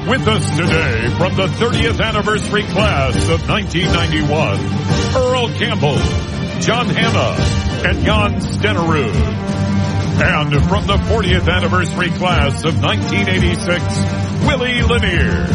With us today from the 30th anniversary class of 1991, Earl Campbell, John Hanna, and Jan Stenerud. And from the 40th anniversary class of 1986, Willie Lanier.